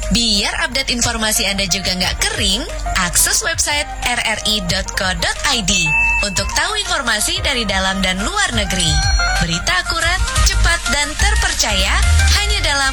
Biar update informasi Anda juga nggak kering, akses website rri.co.id untuk tahu informasi dari dalam dan luar negeri. Berita akurat, cepat, dan terpercaya hanya dalam